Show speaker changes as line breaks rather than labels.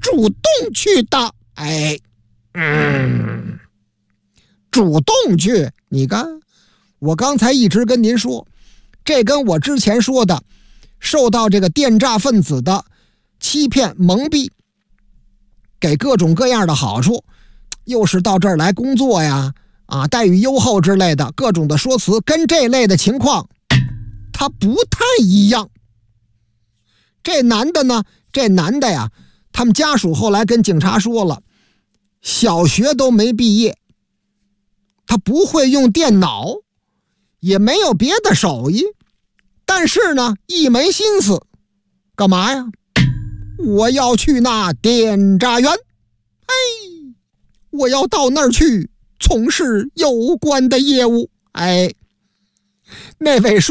主动去的。主动去，你看，我刚才一直跟您说，这跟我之前说的受到这个电诈分子的欺骗蒙蔽，给各种各样的好处，又是到这儿来工作呀，待遇优厚之类的各种的说辞，跟这类的情况它不太一样。这男的呀，他们家属后来跟警察说了，小学都没毕业，他不会用电脑，也没有别的手艺，但是呢，一没心思，干嘛呀？我要去那电诈园，我要到那儿去从事有关的业务。那位